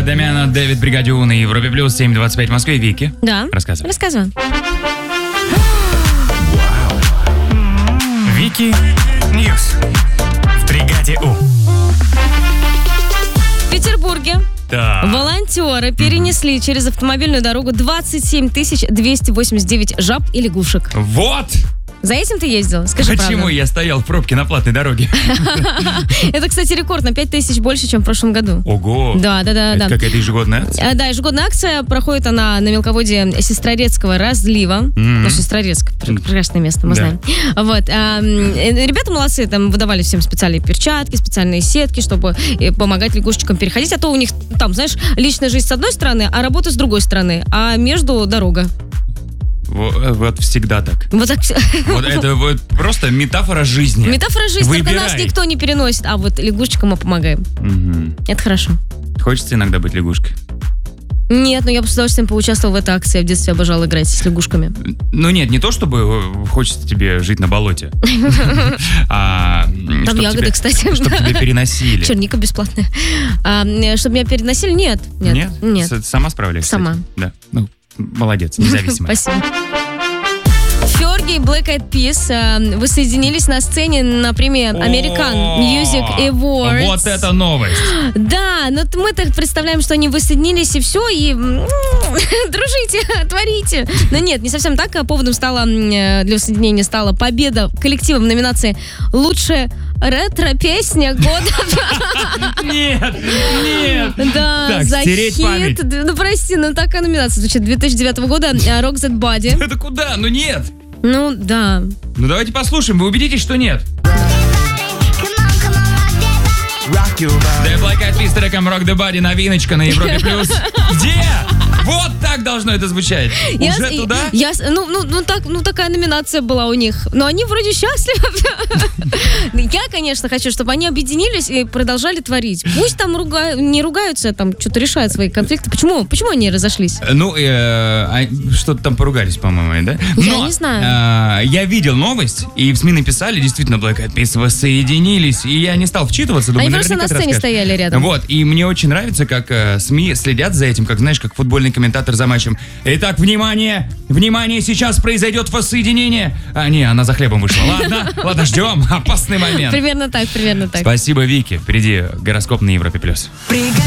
Дамиана, Дэвид Бригадиу на Европе Плюс, 7:25 в Москве. Вики. Да. Рассказывай. Рассказывай. Вики Ньюс в бригаде У. В Петербурге Да. волонтеры перенесли через автомобильную дорогу 27 289 жаб и лягушек. Вот! За этим ты ездил? Скажи Почему правду. я стоял в пробке на платной дороге? Это, кстати, рекорд на 5000 больше, чем в прошлом году. Ого! Да. Это какая-то ежегодная акция? Да, ежегодная акция. Проходит она на мелководье Сестрорецкого разлива. Ну, Сестрорецк, прекрасное место, мы Да. знаем. Вот. Ребята молодцы, там выдавали всем специальные перчатки, специальные сетки, чтобы помогать лягушечкам переходить. А то у них там, знаешь, личная жизнь с одной стороны, а работа с другой стороны. А между дорога. Вот всегда так. Вот так все. Вот это вот просто метафора жизни. Метафора жизни, только Выбирай. нас никто не переносит. А вот лягушечкам мы помогаем. Мгм. Это хорошо. Хочется иногда быть лягушкой? Нет, но я бы с удовольствием поучаствовала в этой акции. Я в детстве обожала играть с лягушками. Ну нет, не то, чтобы хочется тебе жить на болоте. А Там чтоб ягоды, тебя- кстати. Чтоб тебя переносили. Черника бесплатная. Чтобы меня переносили? Нет. Нет. Сама справляешься? Сама. Да. Ну, молодец, независимая. Спасибо. Фёрги и Black Eyed Peas воссоединились на сцене на премии American Music Awards. Вот это новость. Да, но мы так представляем, что они воссоединились и все, и дружите, творите. Но нет, не совсем так. Поводом стала для воссоединения стала победа коллектива в номинации «Лучшая ретро-песня года». Нет. Да, Так, за стереть хит. память. Ну, прости, но такая номинация звучит. 2009 года Rock That Body. Это куда? Ну нет. Ну, да. Ну давайте послушаем, вы убедитесь, что нет. The Black Eyed Peas с треком Rock the Body, новиночка на Европе Плюс. Где? Вот так должно это звучать. Уже туда? Такая номинация была у них. Но они вроде счастливы. Я, конечно, хочу, чтобы они объединились и продолжали творить. Пусть там не ругаются, там что-то решают свои конфликты. Почему они разошлись? Ну, что-то там поругались, по-моему, да? Я не знаю. Я видел новость, и в СМИ написали, действительно, Black Eyed Peas воссоединились, и я не стал вчитываться, думаю, Они просто на наверняка ты сцене расскажешь. стояли рядом. Вот, и мне очень нравится, как СМИ следят за этим, как, знаешь, как футбольный комментатор за матчем. Итак, внимание, сейчас произойдет воссоединение. Она за хлебом вышла. Ладно, ждем, опасный момент. Примерно так. Спасибо, Вики. Впереди гороскоп на Европе+.